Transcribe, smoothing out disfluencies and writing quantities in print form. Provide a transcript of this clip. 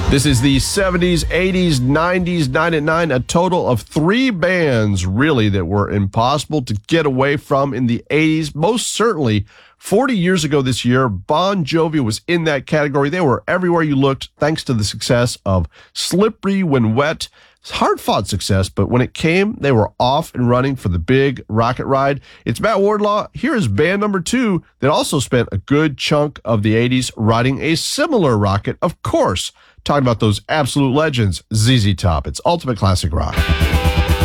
This is the 70s, 80s, 90s, 9 at 9, a total of 3 bands, really, that were impossible to get away from in the 80s. Most certainly, 40 years ago this year, Bon Jovi was in that category. They were everywhere you looked, thanks to the success of Slippery When Wet. It's hard-fought success, but when it came, they were off and running for the big rocket ride. It's Matt Wardlaw. Here is band number 2 that also spent a good chunk of the 80s riding a similar rocket, of course. Talking about those absolute legends, ZZ Top. It's Ultimate Classic Rock.